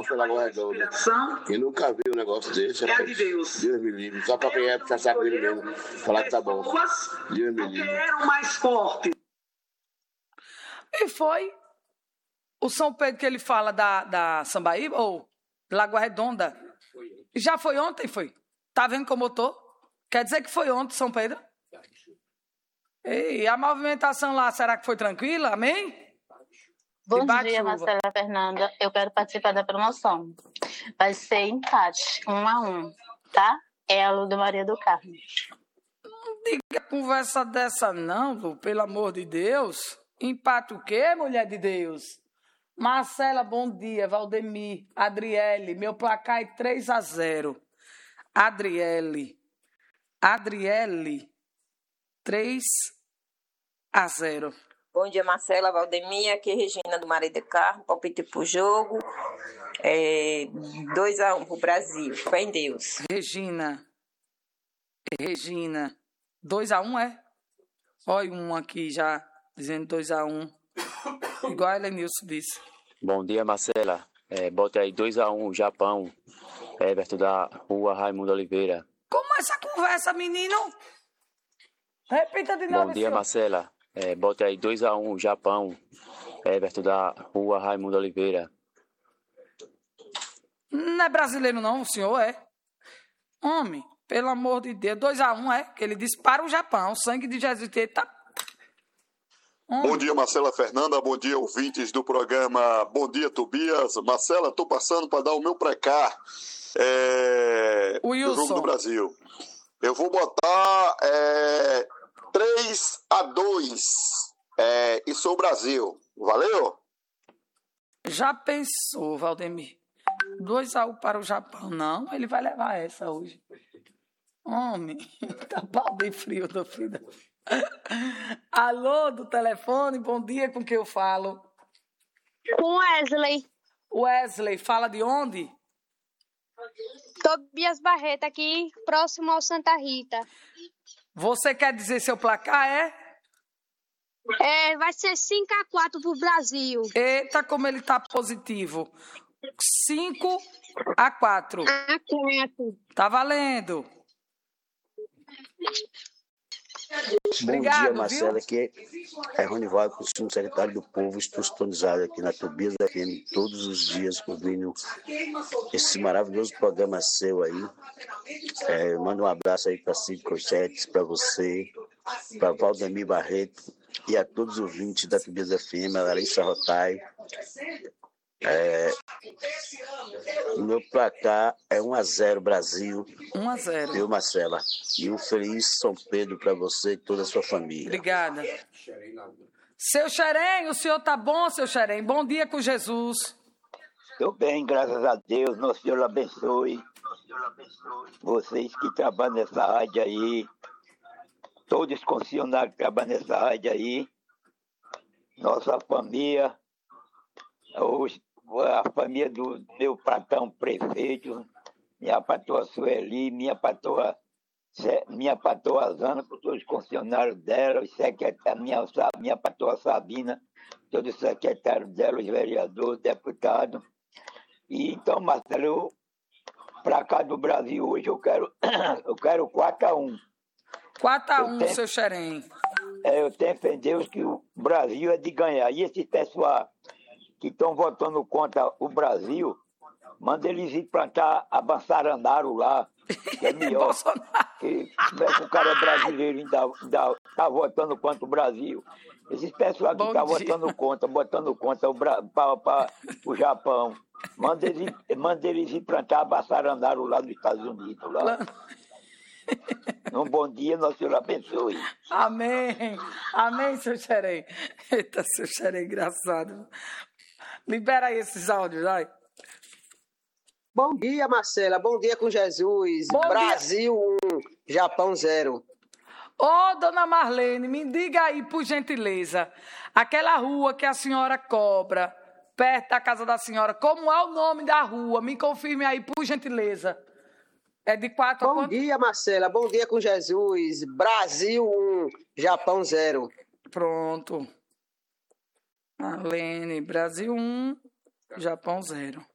Manaus foi Lagoa Redonda. Quem nunca viu um negócio desse, é a de Deus. Deus me livre. Só pra quem é puxar saco dele mesmo. Falar que tá bom. Deus me livre. Eram mais fortes. E foi o São Pedro que ele fala da Sambaíba, ou Lagoa Redonda. Já foi ontem, foi? Tá vendo como eu tô? Quer dizer que foi ontem, São Pedro? E a movimentação lá, será que foi tranquila? Amém? Bom dia, Marcela Fernanda. Eu quero participar da promoção. Vai ser empate, 1-1, tá? É a Lu do Maria do Carmo. Não diga conversa dessa não, Lu, pelo amor de Deus. Empate o quê, mulher de Deus? Marcela, bom dia. Valdemir, Adriele, meu placar é 3-0. Adriele, 3-0. Bom dia, Marcela, Valdemir, aqui é Regina do Maria do Carmo, palpite pro jogo, 2-1 pro Brasil, fé em Deus. Regina, 2-1 é? Olha um aqui já, dizendo 2-1, igual a Helenilson disse. Bom dia, Marcela, bota aí 2-1, Japão, Everton da Rua Raimundo Oliveira. Como é essa conversa, menino? Repita de novo. Bom dia, Marcela. Bota aí 2-1, Japão. Everton da Rua Raimundo Oliveira. Não é brasileiro não, o senhor é? Homem, pelo amor de Deus, 2-1 é? Que ele disse para o Japão, o sangue de Jesus tá... Bom dia, Marcela Fernanda. Bom dia, ouvintes do programa. Bom dia, Tobias. Marcela, estou passando para dar o meu precar o do jogo do Brasil. Eu vou botar 3-2 e sou Brasil. Valeu? Já pensou, Valdemir? 2-1 para o Japão. Não, ele vai levar essa hoje. Homem, tá pau de frio do filho. Alô, do telefone, bom dia, com quem eu falo? Com Wesley. Wesley, fala de onde? Tobias Barreto, aqui próximo ao Santa Rita. Você quer dizer seu placar, é? Vai ser 5-4 pro Brasil. Eita, como ele tá positivo. 5-4. Tá valendo. Obrigado, bom dia, Marcela. Aqui é Ronivaldo, secretário do Povo. Estou sintonizado aqui na Tobias FM todos os dias, ouvindo esse maravilhoso programa seu aí. Manda um abraço aí para Cid Cochetes, para você, para Valdemir Barreto e a todos os ouvintes da Tobias FM, a Larissa Rotai. O meu placar é 1-0 Brasil. 1-0. Eu, Marcela. E um feliz São Pedro para você e toda a sua família. Obrigada. Seu Xerém, o senhor tá bom, seu Xerém? Bom dia com Jesus. Estou bem, graças a Deus. Nosso Senhor abençoe. Vocês que trabalham nessa rádio aí, todos os funcionários que trabalham nessa rádio aí, nossa família, a família do meu patrão prefeito, minha patroa Sueli, minha patroa Zana, com todos os funcionários dela, minha patroa Sabina, todos os secretários dela, os vereadores, deputados. E então, Marcelo, para cá do Brasil hoje eu quero 4-1. 4-1, seu Xerém. Eu tenho fé em Deus que o Brasil é de ganhar. E esse pessoal que estão votando contra o Brasil, manda eles ir plantar a Bansaranaro lá, que é melhor. Que o cara é brasileiro e ainda tá votando contra o Brasil. Esses pessoal que estão votando contra para o Japão, manda eles ir plantar a Bansaranaro lá nos Estados Unidos. Lá. Um bom dia, nosso Senhor abençoe. Amém. Amém, seu Xerém. Eita, seu Xerém, engraçado. Libera aí esses áudios, vai. Bom dia, Marcela. Bom dia com Jesus. Bom Brasil 1, Japão 0. Ô, dona Marlene, me diga aí, por gentileza, aquela rua que a senhora cobra, perto da casa da senhora, como é o nome da rua? Me confirme aí, por gentileza. É de 4 a Bom dia, Marcela. Bom dia com Jesus. Brasil 1, Japão 0. Pronto. Marlene, Brasil 1, Japão 0.